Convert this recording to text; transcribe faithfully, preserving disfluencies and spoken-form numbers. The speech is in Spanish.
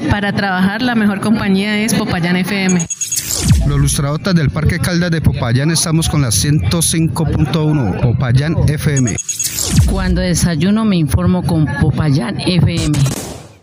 Para trabajar la mejor compañía es Popayán F M. Los lustradotas del Parque Caldas de Popayán estamos con la ciento cinco punto uno, Popayán F M. Cuando desayuno me informo con Popayán F M.